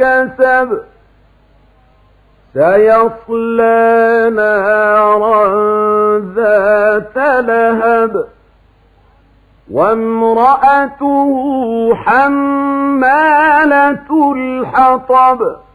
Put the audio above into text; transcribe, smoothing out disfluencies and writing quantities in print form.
كسب سيصلى نارا ذات لهب وامرأته حمالة الحطب